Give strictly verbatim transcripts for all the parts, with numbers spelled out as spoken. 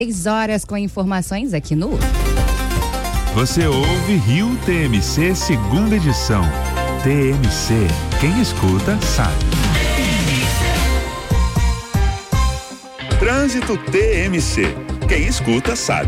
seis horas com informações aqui no... Você ouve Rio T M C, segunda edição. T M C, quem escuta sabe. Trânsito T M C, quem escuta sabe.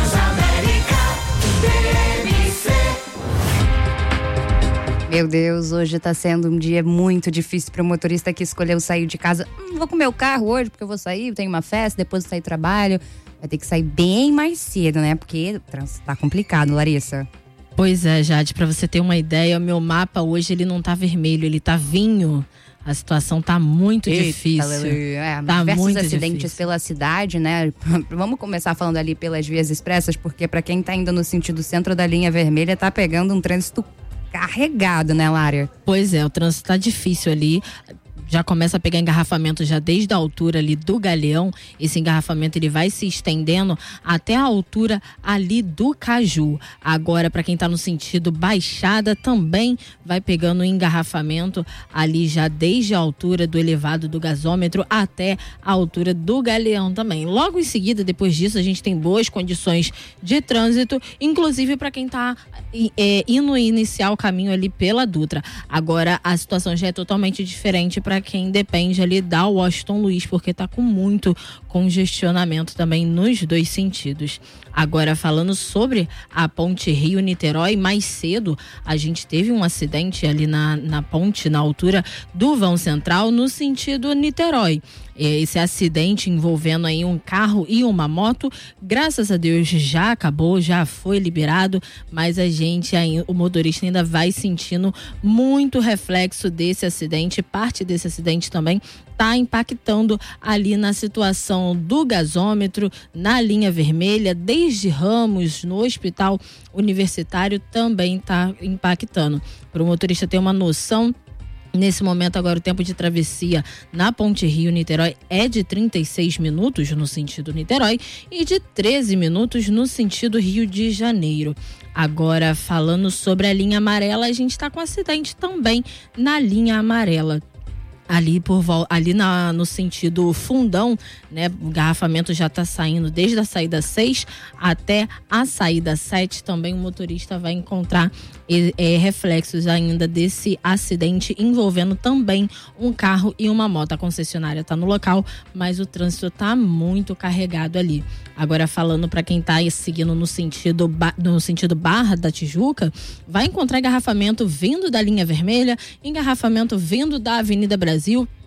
Meu Deus, hoje tá sendo um dia muito difícil para o motorista que escolheu sair de casa. Hum, vou com o meu carro hoje porque eu vou sair, tenho uma festa, depois eu sair do trabalho. Vai ter que sair bem mais cedo, né? Porque o trânsito tá complicado, Larissa. Pois é, Jade, pra você ter uma ideia, o meu mapa hoje ele não tá vermelho, ele tá vinho. A situação tá muito Eita, difícil. É, tá diversos muito acidentes difícil. pela cidade, né? Vamos começar falando ali pelas vias expressas, porque pra quem tá indo no sentido centro da linha vermelha, tá pegando um trânsito carregado, né, Lária? Pois é, o trânsito tá difícil ali. Já começa a pegar engarrafamento já desde a altura ali do Galeão. Esse engarrafamento ele vai se estendendo até a altura ali do Caju. Agora, para quem está no sentido Baixada, também vai pegando engarrafamento ali já desde a altura do elevado do gasômetro até a altura do Galeão também. Logo em seguida, depois disso, a gente tem boas condições de trânsito, inclusive para quem está é, indo iniciar o caminho ali pela Dutra. Agora, a situação já é totalmente diferente para quem depende ali da Washington Luiz, porque tá com muito congestionamento também nos dois sentidos. Agora, falando sobre a ponte Rio-Niterói, mais cedo a gente teve um acidente ali na, na ponte, na altura do vão central, no sentido Niterói. Esse acidente envolvendo aí um carro e uma moto, graças a Deus já acabou, já foi liberado, mas a gente, aí, o motorista ainda vai sentindo muito reflexo desse acidente. Parte desse acidente também está impactando ali na situação do gasômetro, na linha vermelha, desde Ramos, no hospital universitário, também está impactando. Para o motorista ter uma noção, nesse momento agora o tempo de travessia na ponte Rio-Niterói é de trinta e seis minutos no sentido Niterói e de treze minutos no sentido Rio de Janeiro. Agora, falando sobre a linha amarela, a gente está com acidente também na linha amarela. Ali, por, ali na, no sentido Fundão, né? O engarrafamento já está saindo desde a saída seis até a saída sete. Também o motorista vai encontrar é, é, reflexos ainda desse acidente envolvendo também um carro e uma moto. A concessionária está no local, mas o trânsito está muito carregado ali. Agora, falando para quem está seguindo no sentido, no sentido Barra da Tijuca, vai encontrar engarrafamento vindo da linha vermelha, engarrafamento vindo da Avenida Brasil.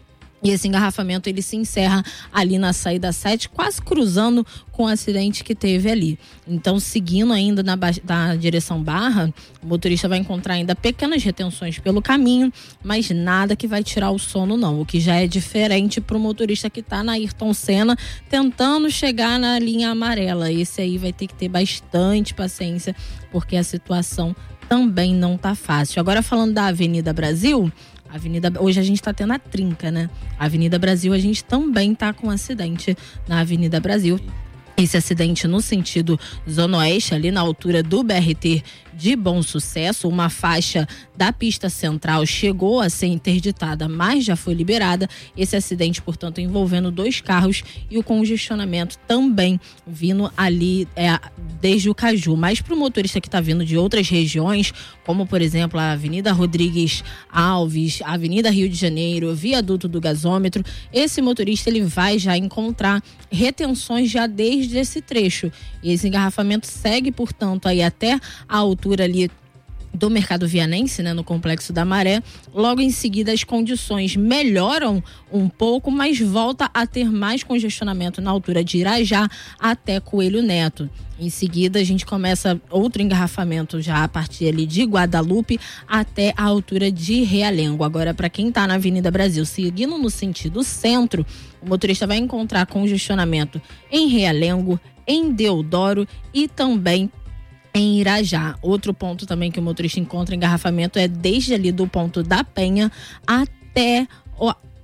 E esse engarrafamento ele se encerra ali na saída sete, quase cruzando com o acidente que teve ali. Então, seguindo ainda na, na direção Barra, o motorista vai encontrar ainda pequenas retenções pelo caminho, mas nada que vai tirar o sono não, o que já é diferente para o motorista que está na Ayrton Senna tentando chegar na linha amarela. Esse aí vai ter que ter bastante paciência, porque a situação também não tá fácil. Agora, falando da Avenida Brasil, Avenida, hoje a gente está tendo a trinca, né? A Avenida Brasil, a gente também tá com um acidente na Avenida Brasil. Esse acidente no sentido Zona Oeste, ali na altura do B R T de Bom Sucesso, uma faixa da pista central chegou a ser interditada, mas já foi liberada. Esse acidente, portanto, envolvendo dois carros e o congestionamento também vindo ali é, desde o Caju. Mas para o motorista que está vindo de outras regiões, como por exemplo a Avenida Rodrigues Alves, a Avenida Rio de Janeiro, Viaduto do Gasômetro, esse motorista ele vai já encontrar retenções já desde esse trecho. E esse engarrafamento segue, portanto, aí até a altura ali do Mercado Vianense, né, no Complexo da Maré. Logo em seguida as condições melhoram um pouco, mas volta a ter mais congestionamento na altura de Irajá até Coelho Neto. Em seguida a gente começa outro engarrafamento já a partir ali de Guadalupe até a altura de Realengo. Agora, para quem está na Avenida Brasil, seguindo no sentido centro, o motorista vai encontrar congestionamento em Realengo, em Deodoro e também em Irajá. Outro ponto também que o motorista encontra engarrafamento é desde ali do ponto da Penha até o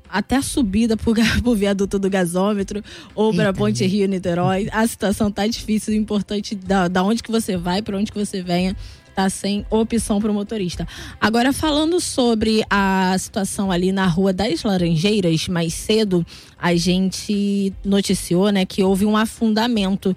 até a subida pro, pro viaduto do gasômetro ou para a Ponte Rio-Niterói. A situação tá difícil, importante da, da onde que você vai, para onde que você venha, tá sem opção para o motorista. Agora, falando sobre a situação ali na Rua das Laranjeiras, mais cedo a gente noticiou, né, que houve um afundamento